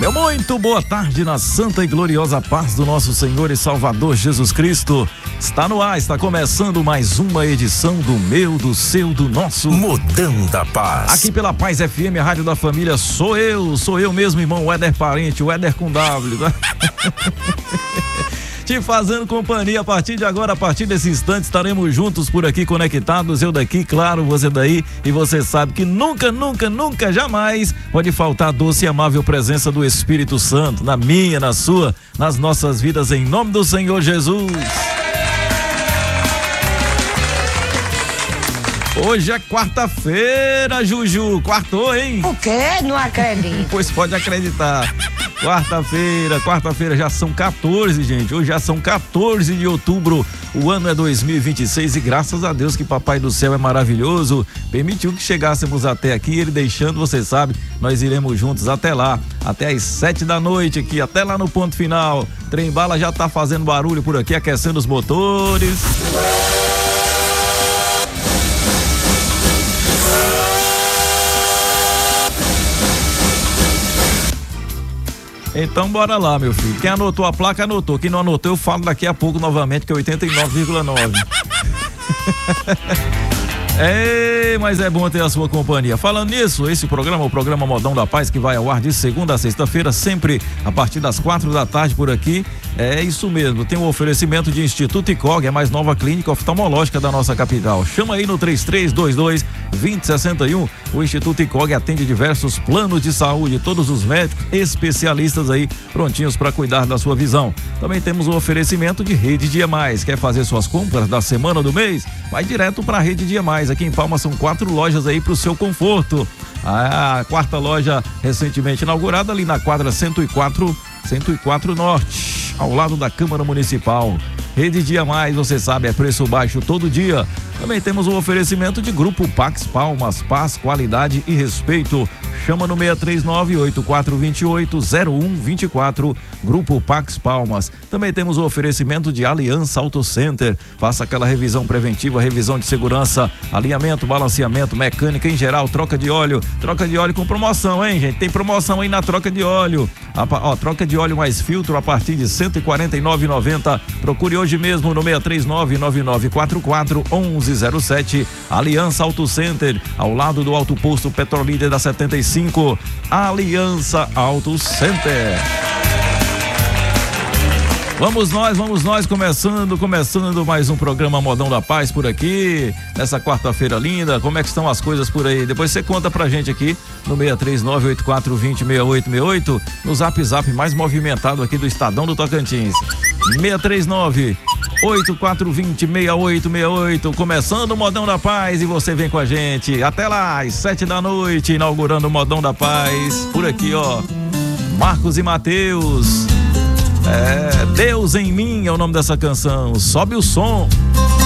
Meu muito boa tarde na santa e gloriosa paz do nosso Senhor e Salvador Jesus Cristo. Está no ar, está começando mais uma edição do meu, do seu, do nosso Modão da Paz. Aqui pela Paz FM, a Rádio da Família, sou eu mesmo, irmão Éder Parente, o Éder com W. Te fazendo companhia a partir de agora, a partir desse instante, estaremos juntos por aqui conectados, eu daqui, claro, você daí, e você sabe que nunca, jamais pode faltar a doce e amável presença do Espírito Santo, na minha, na sua, nas nossas vidas, em nome do Senhor Jesus. Hoje é quarta-feira, Juju, quartou, hein? O quê? Não acredito. Pois pode acreditar. Quarta-feira já são 14, gente. Hoje já são 14 de outubro. O ano é 2026 e graças a Deus que Papai do Céu é maravilhoso. Permitiu que chegássemos até aqui, ele deixando, você sabe, nós iremos juntos até lá, até às 7 da noite aqui, até lá no ponto final. Trem bala já tá fazendo barulho por aqui, aquecendo os motores. Então bora lá, meu filho. Quem anotou a placa, anotou. Quem não anotou, eu falo daqui a pouco novamente, que é 89,9. Ei, mas é bom ter a sua companhia. Falando nisso, esse programa, o programa Modão da Paz, que vai ao ar de segunda a sexta-feira, sempre a partir das 4 da tarde por aqui. É isso mesmo, tem um oferecimento de Instituto ICOG, a mais nova clínica oftalmológica da nossa capital. Chama aí no 3322-2061. O Instituto ICOG atende diversos planos de saúde, todos os médicos especialistas aí prontinhos para cuidar da sua visão. Também temos o oferecimento de Rede Dia Mais. Quer fazer suas compras da semana ou do mês? Vai direto para a Rede Dia Mais. Aqui em Palmas são 4 lojas aí para o seu conforto. A quarta loja recentemente inaugurada ali na quadra 104 Norte, ao lado da Câmara Municipal. Rede Dia Mais, você sabe, é preço baixo todo dia. Também temos o oferecimento de Grupo Pax Palmas, paz, qualidade e respeito. Chama no 639-8428-0124, Grupo Pax Palmas. Também temos o oferecimento de Aliança Auto Center. Faça aquela revisão preventiva, revisão de segurança, alinhamento, balanceamento, mecânica em geral, troca de óleo com promoção, hein, gente? Tem promoção aí na troca de óleo. Troca de óleo mais filtro a partir de R$ 149,90. Procure hoje mesmo no 639-9944-1107. Aliança Auto Center, ao lado do Alto Posto Petrolíder da 75. Aliança Auto Center. Vamos nós, começando mais um programa Modão da Paz por aqui, nessa quarta-feira linda. Como é que estão as coisas por aí? Depois você conta pra gente aqui no 639-8420-6868, no zap mais movimentado aqui do Estadão do Tocantins. 639-8420-6868, começando o Modão da Paz e você vem com a gente até lá, às 7 da noite, inaugurando o Modão da Paz, por aqui, ó, Marcos e Mateus. Deus em mim é o nome dessa canção. Sobe o som.